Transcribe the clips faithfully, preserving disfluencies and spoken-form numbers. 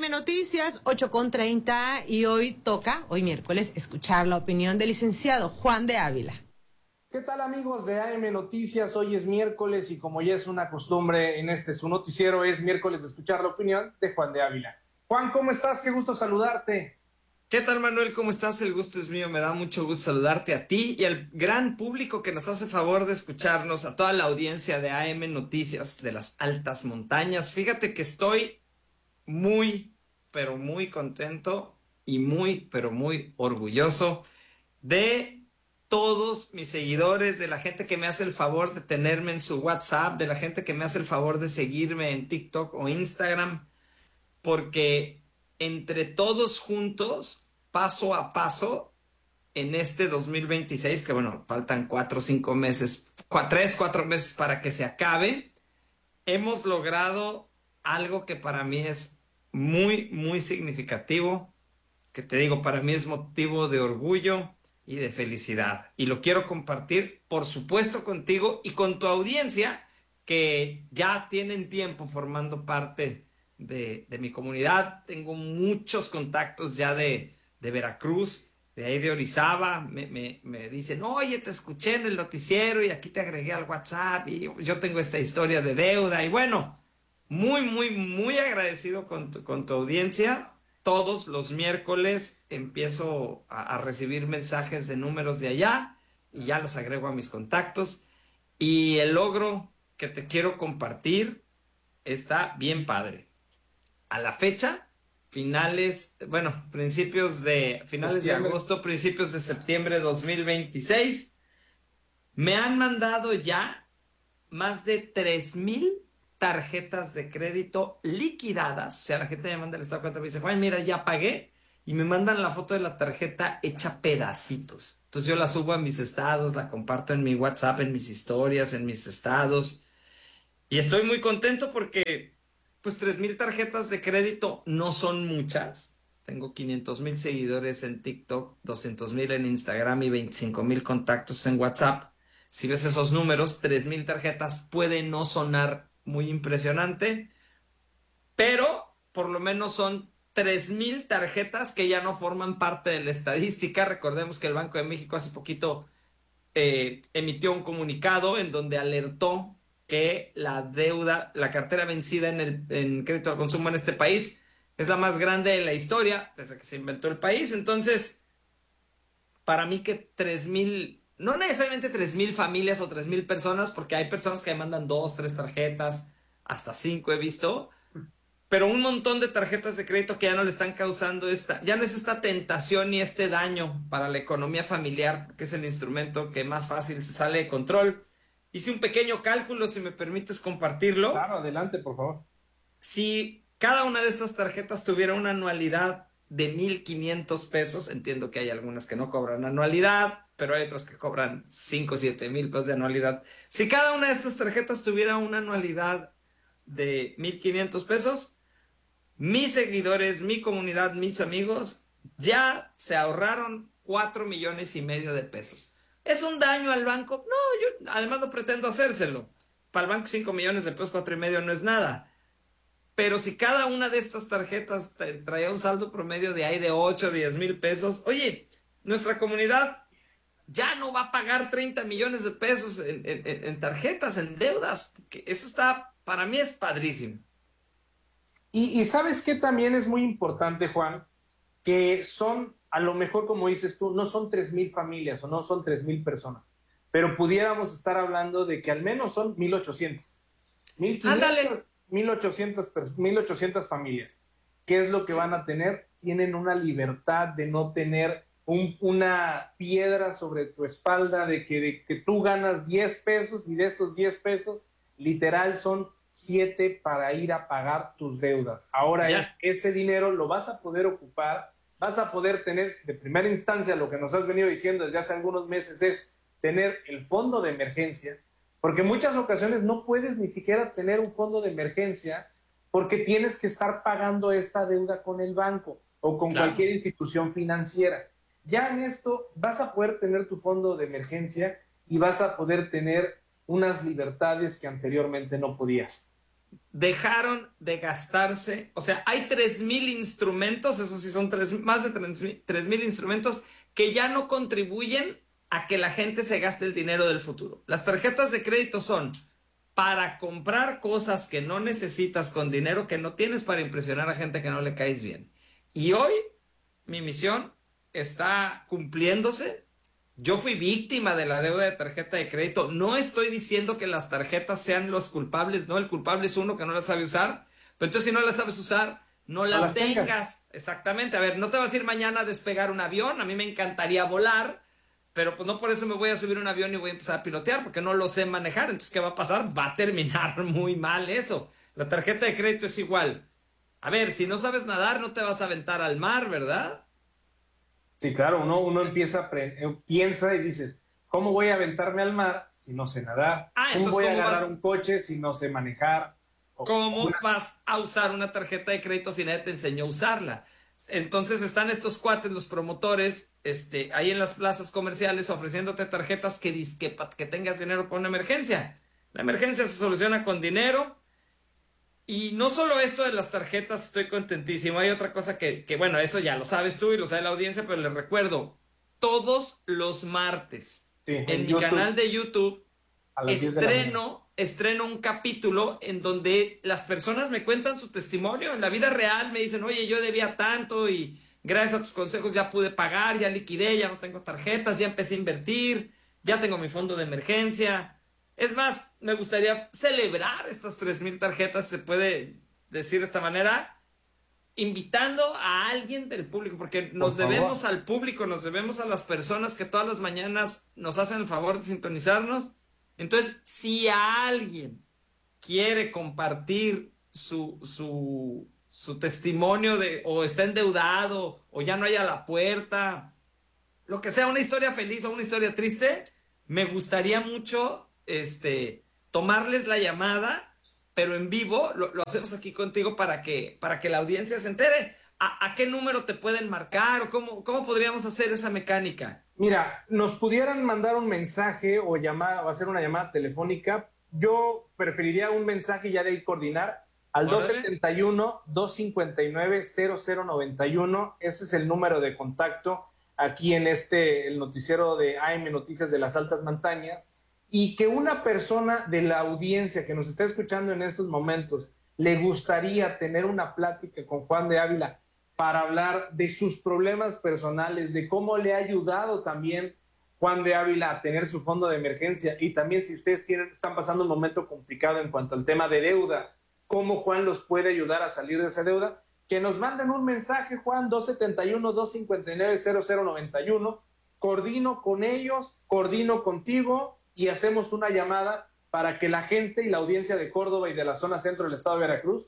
M Noticias, ocho con treinta, y hoy toca, hoy miércoles, escuchar la opinión del licenciado Juan de Ávila. ¿Qué tal, amigos de A M Noticias? Hoy es miércoles y como ya es una costumbre en este su noticiero, es miércoles de escuchar la opinión de Juan de Ávila. Juan, ¿cómo estás? Qué gusto saludarte. ¿Qué tal, Manuel? ¿Cómo estás? El gusto es mío, me da mucho gusto saludarte a ti y al gran público que nos hace favor de escucharnos, a toda la audiencia de A M Noticias de las altas montañas. Fíjate que estoy muy, pero muy contento y muy, pero muy orgulloso de todos mis seguidores, de la gente que me hace el favor de tenerme en su WhatsApp, de la gente que me hace el favor de seguirme en TikTok o Instagram, porque entre todos juntos, paso a paso, en este dos mil veintiséis, que bueno, faltan cuatro o cinco meses, cua- tres, cuatro meses para que se acabe, hemos logrado algo que para mí es muy, muy significativo, que te digo, para mí es motivo de orgullo y de felicidad. Y lo quiero compartir, por supuesto, contigo y con tu audiencia, que ya tienen tiempo formando parte de, de mi comunidad. Tengo muchos contactos ya de, de Veracruz, de ahí de Orizaba. Me, me, me dicen, oye, te escuché en el noticiero y aquí te agregué al WhatsApp y yo tengo esta historia de deuda. Y bueno, muy, muy, muy agradecido con tu, con tu audiencia. Todos los miércoles empiezo a, a recibir mensajes de números de allá y ya los agrego a mis contactos. Y el logro que te quiero compartir está bien padre. A la fecha, finales, bueno, principios de, finales de Septiembre. agosto, principios de septiembre de dos mil veintiséis, me han mandado ya más de tres mil tarjetas de crédito liquidadas. O sea, la gente me manda el estado de cuenta y me dice, Juan, mira, ya pagué. Y me mandan la foto de la tarjeta hecha pedacitos. Entonces yo la subo a mis estados, la comparto en mi WhatsApp, en mis historias, en mis estados. Y estoy muy contento porque, pues, tres mil tarjetas de crédito no son muchas. Tengo quinientos mil seguidores en TikTok, doscientos mil en Instagram y veinticinco mil contactos en WhatsApp. Si ves esos números, tres mil tarjetas puede no sonar muy impresionante, pero por lo menos son tres mil tarjetas que ya no forman parte de la estadística. Recordemos que el Banco de México hace poquito eh, emitió un comunicado en donde alertó que la deuda, la cartera vencida en el en crédito al consumo en este país es la más grande de la historia desde que se inventó el país. Entonces, para mí que tres mil, no necesariamente tres mil familias o tres mil personas, porque hay personas que me mandan dos, tres tarjetas, hasta cinco he visto, pero un montón de tarjetas de crédito que ya no le están causando esta, ya no es esta tentación ni este daño para la economía familiar, que es el instrumento que más fácil se sale de control. Hice un pequeño cálculo, si me permites compartirlo. Claro, adelante, por favor. Si cada una de estas tarjetas tuviera una anualidad de mil quinientos pesos, entiendo que hay algunas que no cobran anualidad, pero hay otras que cobran cinco o siete mil pesos de anualidad. Si cada una de estas tarjetas tuviera una anualidad de mil quinientos pesos, mis seguidores, mi comunidad, mis amigos, ya se ahorraron cuatro millones y medio de pesos. ¿Es un daño al banco? No, yo además no pretendo hacérselo. Para el banco cinco millones de pesos, cuatro y medio no es nada. Pero si cada una de estas tarjetas traía un saldo promedio de ahí de ocho, diez mil pesos, oye, nuestra comunidad ya no va a pagar treinta millones de pesos en, en, en tarjetas, en deudas. Que eso está, para mí es padrísimo. Y, y ¿sabes qué también es muy importante, Juan? Que son, a lo mejor, como dices tú, no son tres mil familias o no son tres mil personas, pero pudiéramos estar hablando de que al menos son mil ochocientas, mil Ándale. ochocientas, mil ochocientas familias. ¿Qué es lo que Sí. van a tener? Tienen una libertad de no tener un, una piedra sobre tu espalda, de que, de que tú ganas diez pesos y de esos diez pesos, literal, son siete para ir a pagar tus deudas. Ahora es, Ya. ese dinero lo vas a poder ocupar, vas a poder tener de primera instancia, lo que nos has venido diciendo desde hace algunos meses, es tener el fondo de emergencia, porque en muchas ocasiones no puedes ni siquiera tener un fondo de emergencia porque tienes que estar pagando esta deuda con el banco o con Claro. cualquier institución financiera. Ya en esto vas a poder tener tu fondo de emergencia y vas a poder tener unas libertades que anteriormente no podías. dejaron de gastarse, o sea, hay tres mil instrumentos, eso sí son tres, más de tres mil instrumentos que ya no contribuyen a que la gente se gaste el dinero del futuro. Las tarjetas de crédito son para comprar cosas que no necesitas con dinero que no tienes para impresionar a gente que no le caes bien. Y hoy mi misión está cumpliéndose. Yo fui víctima de la deuda de tarjeta de crédito. No estoy diciendo que las tarjetas sean los culpables, no, el culpable es uno que no las sabe usar. Pero entonces si no las sabes usar, no la No las tengas. tengas. Exactamente. A ver, no te vas a ir mañana a despegar un avión. A mí me encantaría volar, pero pues no por eso me voy a subir un avión y voy a empezar a pilotear, porque no lo sé manejar. Entonces, ¿qué va a pasar? Va a terminar muy mal eso. La tarjeta de crédito es igual. A ver, si no sabes nadar, no te vas a aventar al mar, ¿verdad? Sí, claro, uno, uno empieza a pre- eh, piensa y dices, ¿cómo voy a aventarme al mar si no sé nadar? Ah, ¿Cómo entonces, voy a ¿cómo agarrar vas? un coche si no sé manejar? O- ¿Cómo una- vas a usar una tarjeta de crédito si nadie te enseñó a usarla? Entonces están estos cuates, los promotores, este, ahí en las plazas comerciales ofreciéndote tarjetas que, dis- que, pa- que tengas dinero para una emergencia. La emergencia se soluciona con dinero. Y no solo esto de las tarjetas, estoy contentísimo. Hay otra cosa que, que, bueno, eso ya lo sabes tú y lo sabe la audiencia, pero les recuerdo, todos los martes Sí, en en mi YouTube canal de YouTube a las diez de la mañana. estreno, estreno un capítulo en donde las personas me cuentan su testimonio. En la vida real me dicen, oye, yo debía tanto y gracias a tus consejos ya pude pagar, ya liquidé, ya no tengo tarjetas, ya empecé a invertir, ya tengo mi fondo de emergencia. Es más, me gustaría celebrar estas tres mil tarjetas, se puede decir de esta manera, invitando a alguien del público, porque Por nos favor. debemos al público, nos debemos a las personas que todas las mañanas nos hacen el favor de sintonizarnos. Entonces, si a alguien quiere compartir su, su, su testimonio de, o está endeudado, o ya no hay a la puerta, lo que sea, una historia feliz o una historia triste, me gustaría mucho este, tomarles la llamada, pero en vivo, lo, lo hacemos aquí contigo para que, para que la audiencia se entere. ¿A, a qué número te pueden marcar o cómo, cómo podríamos hacer esa mecánica? Mira, nos pudieran mandar un mensaje o llamar o hacer una llamada telefónica. Yo preferiría un mensaje y ya de ahí coordinar al dos Órale. setenta y uno, dos cincuenta y nueve, cero cero noventa y uno. Ese es el número de contacto aquí en este, el noticiero de A M Noticias de las Altas Montañas. Y que una persona de la audiencia que nos está escuchando en estos momentos le gustaría tener una plática con Juan de Ávila para hablar de sus problemas personales, de cómo le ha ayudado también Juan de Ávila a tener su fondo de emergencia, y también si ustedes tienen, están pasando un momento complicado en cuanto al tema de deuda, cómo Juan los puede ayudar a salir de esa deuda, que nos manden un mensaje, Juan, dos setenta y uno, dos cincuenta y nueve, cero cero noventa y uno, coordino con ellos, coordino contigo y hacemos una llamada para que la gente y la audiencia de Córdoba y de la zona centro del estado de Veracruz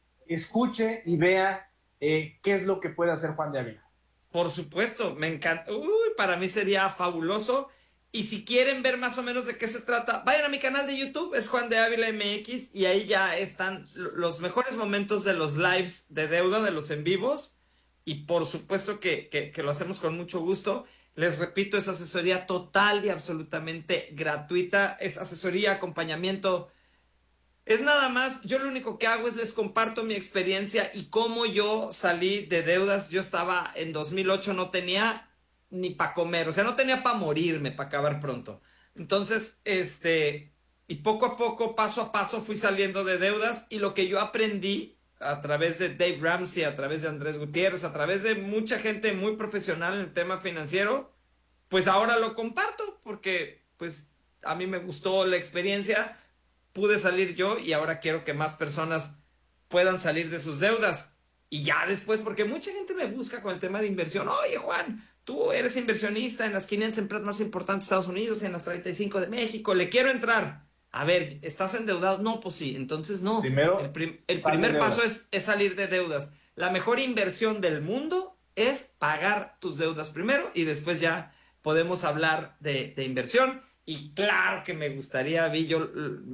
escuche y vea eh, qué es lo que puede hacer Juan de Ávila. Por supuesto, me encanta. Uy, para mí sería fabuloso. Y si quieren ver más o menos de qué se trata, vayan a mi canal de YouTube, es Juan de Ávila M X, y ahí ya están los mejores momentos de los lives de deuda, de los en vivos. Y por supuesto que, que, que lo hacemos con mucho gusto. Les repito, es asesoría total y absolutamente gratuita. Es asesoría, acompañamiento. Es nada más, yo lo único que hago es les comparto mi experiencia y cómo yo salí de deudas. Yo estaba en dos mil ocho, no tenía ni para comer, o sea, no tenía para morirme, para acabar pronto. Entonces, este, y poco a poco, paso a paso, fui saliendo de deudas, y lo que yo aprendí a través de Dave Ramsey, a través de Andrés Gutiérrez, a través de mucha gente muy profesional en el tema financiero, pues ahora lo comparto porque pues a mí me gustó la experiencia, pude salir yo y ahora quiero que más personas puedan salir de sus deudas. Y ya después, porque mucha gente me busca con el tema de inversión. Oye, Juan, tú eres inversionista en las quinientas empresas más importantes de Estados Unidos y en las treinta y cinco de México, le quiero entrar. A ver, ¿estás endeudado? No, pues sí, entonces no. Primero, el, prim el sal de primer deudas. paso es, es salir de deudas. La mejor inversión del mundo es pagar tus deudas primero y después ya podemos hablar de, de inversión. Y claro que me gustaría, vi yo,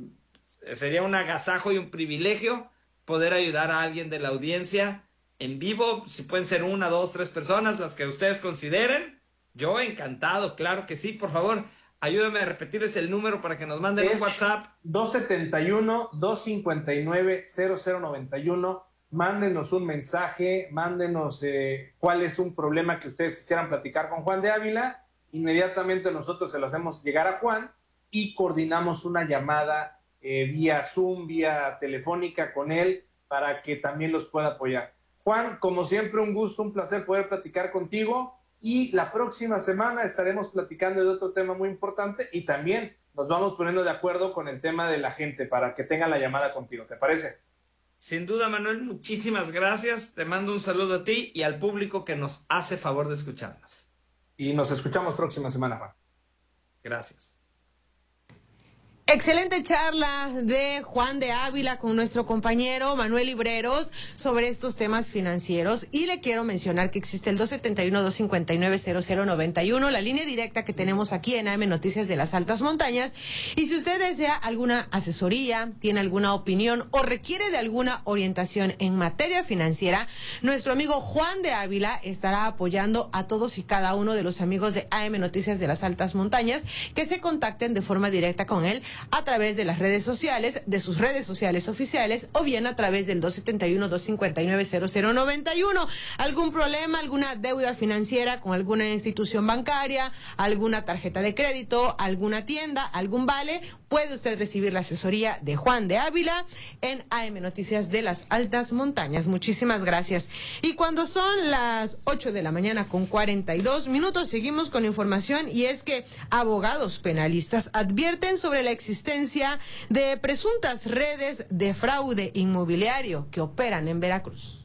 sería un agasajo y un privilegio poder ayudar a alguien de la audiencia en vivo, si pueden ser una, dos, tres personas, las que ustedes consideren. Yo encantado, claro que sí, por favor. Ayúdame a repetirles el número para que nos manden es un WhatsApp. dos siete uno, dos cinco nueve, cero cero nueve uno. Mándenos un mensaje, mándenos eh, cuál es un problema que ustedes quisieran platicar con Juan de Ávila. Inmediatamente nosotros se lo hacemos llegar a Juan y coordinamos una llamada eh, vía Zoom, vía telefónica con él para que también los pueda apoyar. Juan, como siempre, un gusto, un placer poder platicar contigo. Y la próxima semana estaremos platicando de otro tema muy importante y también nos vamos poniendo de acuerdo con el tema de la gente para que tengan la llamada contigo. ¿Te parece? Sin duda, Manuel, muchísimas gracias. Te mando un saludo a ti y al público que nos hace favor de escucharnos. Y nos escuchamos próxima semana, Juan. Gracias. Excelente charla de Juan de Ávila con nuestro compañero Manuel Libreros sobre estos temas financieros. Y le quiero mencionar que existe el dos siete uno, dos cinco nueve, cero cero nueve uno, la línea directa que tenemos aquí en A M Noticias de las Altas Montañas. Y si usted desea alguna asesoría, tiene alguna opinión o requiere de alguna orientación en materia financiera, nuestro amigo Juan de Ávila estará apoyando a todos y cada uno de los amigos de A M Noticias de las Altas Montañas que se contacten de forma directa con él a través de las redes sociales, de sus redes sociales oficiales, o bien a través del dos siete uno, dos cinco nueve, cero cero nueve uno. ¿Algún problema, alguna deuda financiera con alguna institución bancaria, alguna tarjeta de crédito, alguna tienda, algún vale? Puede usted recibir la asesoría de Juan de Ávila en A M Noticias de las Altas Montañas. Muchísimas gracias. Y cuando son las ocho de la mañana con cuarenta y dos minutos, seguimos con información, y es que abogados penalistas advierten sobre la existencia de presuntas redes de fraude inmobiliario que operan en Veracruz.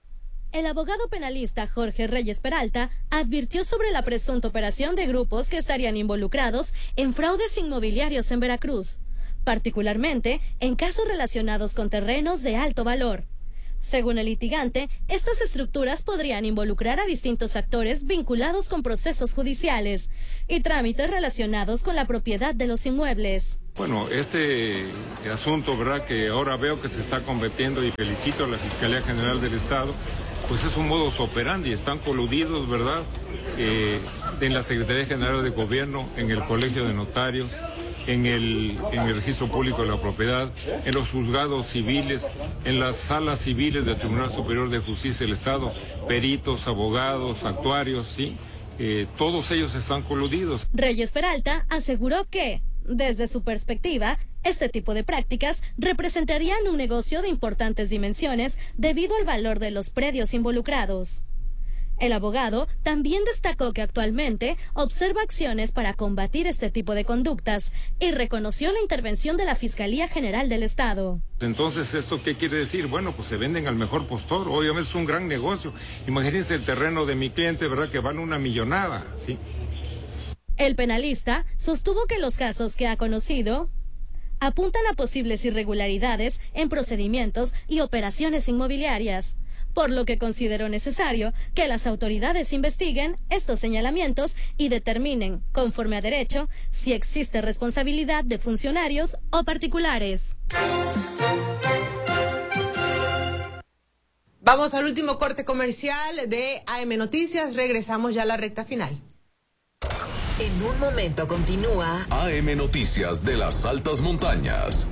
El abogado penalista Jorge Reyes Peralta advirtió sobre la presunta operación de grupos que estarían involucrados en fraudes inmobiliarios en Veracruz, particularmente en casos relacionados con terrenos de alto valor. Según el litigante, estas estructuras podrían involucrar a distintos actores vinculados con procesos judiciales y trámites relacionados con la propiedad de los inmuebles. Bueno, este asunto, ¿verdad?, que ahora veo que se está convirtiendo, y felicito a la Fiscalía General del Estado, pues es un modus operandi, están coludidos, ¿verdad?, eh, en la Secretaría General de Gobierno, en el Colegio de Notarios, en el, en el Registro Público de la Propiedad, en los juzgados civiles, en las salas civiles del Tribunal Superior de Justicia del Estado, peritos, abogados, actuarios, ¿sí? Eh, todos ellos están coludidos. Reyes Peralta aseguró que, desde su perspectiva, este tipo de prácticas representarían un negocio de importantes dimensiones debido al valor de los predios involucrados. El abogado también destacó que actualmente observa acciones para combatir este tipo de conductas y reconoció la intervención de la Fiscalía General del Estado. Entonces, ¿esto qué quiere decir? Bueno, pues se venden al mejor postor. Obviamente es un gran negocio. Imagínense el terreno de mi cliente, ¿verdad?, que vale una millonada, ¿sí? El penalista sostuvo que los casos que ha conocido apuntan a posibles irregularidades en procedimientos y operaciones inmobiliarias, por lo que consideró necesario que las autoridades investiguen estos señalamientos y determinen, conforme a derecho, si existe responsabilidad de funcionarios o particulares. Vamos al último corte comercial de A M Noticias. Regresamos ya a la recta final. En un momento continúa A M Noticias de las Altas Montañas.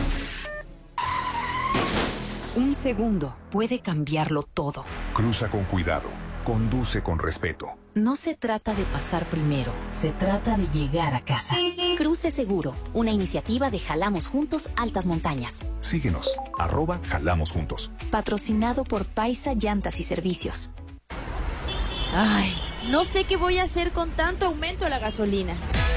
Un segundo puede cambiarlo todo. Cruza con cuidado. Conduce con respeto. No se trata de pasar primero, se trata de llegar a casa. Cruce Seguro, una iniciativa de Jalamos Juntos Altas Montañas. Síguenos, arroba Jalamos Juntos. Patrocinado por Paisa Llantas y Servicios. Ay, no sé qué voy a hacer con tanto aumento a la gasolina.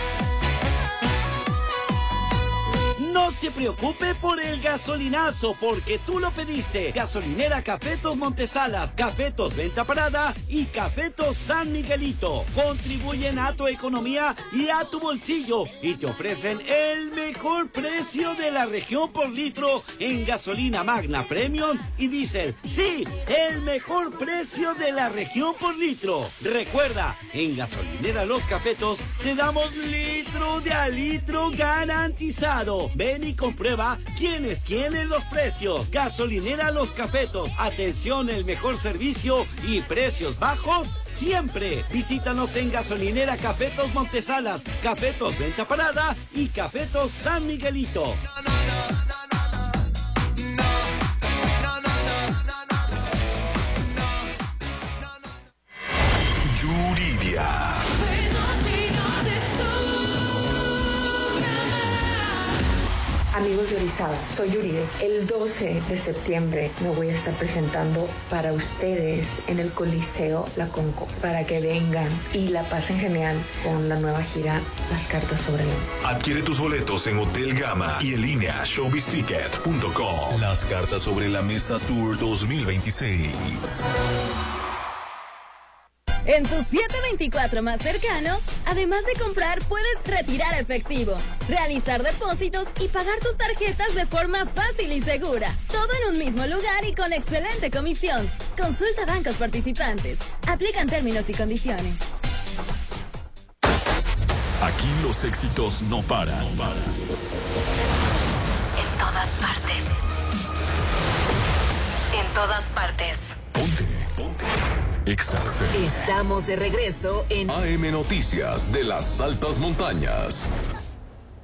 No se preocupe por el gasolinazo, porque tú lo pediste. Gasolinera Cafetos Montesalas, Cafetos Venta Parada y Cafetos San Miguelito. Contribuyen a tu economía y a tu bolsillo y te ofrecen el mejor precio de la región por litro en gasolina Magna Premium y Diesel. Sí, el mejor precio de la región por litro. Recuerda, en Gasolinera Los Cafetos te damos litro de a litro garantizado. Ven y comprueba quién es quién en los precios. Gasolinera Los Cafetos. Atención, el mejor servicio y precios bajos siempre. Visítanos en Gasolinera Cafetos Montesalas, Cafetos Venta Parada y Cafetos San Miguelito. Yuridia. Amigos de Orizaba, soy Yuride. El doce de septiembre me voy a estar presentando para ustedes en el Coliseo La Conco, para que vengan y la pasen genial con la nueva gira Las Cartas sobre la Mesa. Adquiere tus boletos en Hotel Gama y en línea showbiz ticket punto com. Las Cartas sobre la Mesa Tour dos mil veintiséis. En tu siete veinticuatro más cercano, además de comprar, puedes retirar efectivo, realizar depósitos y pagar tus tarjetas de forma fácil y segura. Todo en un mismo lugar y con excelente comisión. Consulta bancos participantes. Aplican términos y condiciones. Aquí los éxitos no paran. No paran. En todas partes. En todas partes. Ponte, ponte. Exa F M. Estamos de regreso en A M Noticias de las Altas Montañas.